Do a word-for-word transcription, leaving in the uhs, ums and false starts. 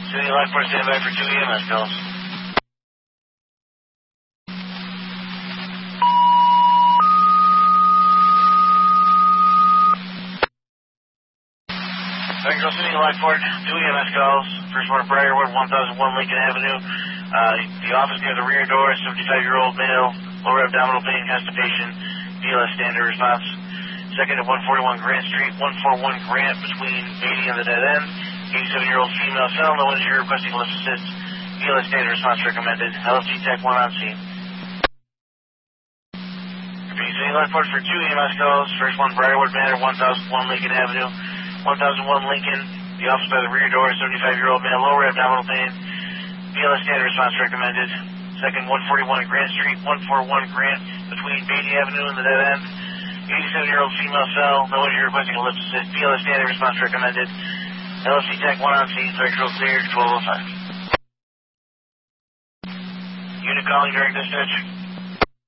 City Life Force, stand by for two E M S calls. Central City Life Force, two E M S calls. First one, Briarwood, one thousand one Lincoln Avenue. Uh, the office near the rear door, seventy-five-year-old male, lower abdominal pain, constipation, B L S standard response. Second at one forty-one Grant Street, one forty-one Grant between eighty and the dead end. eighty-seven-year-old female cell, no injury, requesting lift assist. B L S standard response recommended. L F G Tech one on scene. Repeat City Life Force for two E M S calls. First one, Briarwood Manor, one thousand one Lincoln Avenue. one thousand one Lincoln, the office by the rear door, seventy-five-year-old male, lower abdominal pain. B L S standard response recommended. Second, one forty-one Grant Street, one forty-one Grant between Beatty Avenue and the dead end. eighty-seven-year-old female cell, no injury, requesting a lift assist. B L S standard response recommended. L F C Tech one on scene, vectoral cleared, twelve oh five. Unit calling during dispatch.